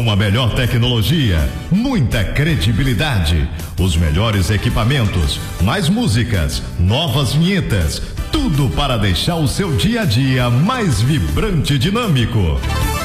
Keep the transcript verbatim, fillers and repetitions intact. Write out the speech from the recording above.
Com a melhor tecnologia, muita credibilidade, os melhores equipamentos, mais músicas, novas vinhetas, tudo para deixar o seu dia a dia mais vibrante e dinâmico.